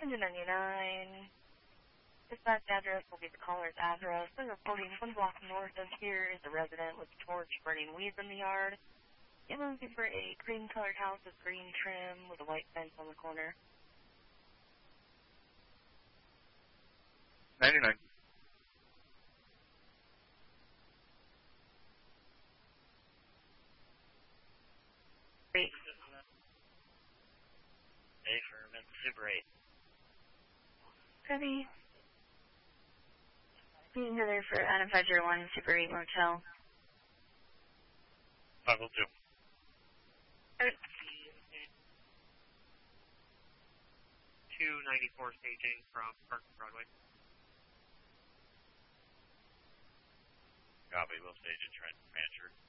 Engine 99. Dispatch address will be the caller's address. They're reporting 1 block north of here is a resident with a torch burning weeds in the yard. I'm looking for a cream-colored house with green trim with a white fence on the corner. 99. Great. A for Super 8. Copy. Being there for Adam 501 Super 8 Motel. 502. 294 staging from Park Broadway. Copy, we'll stage a Trent Rancher.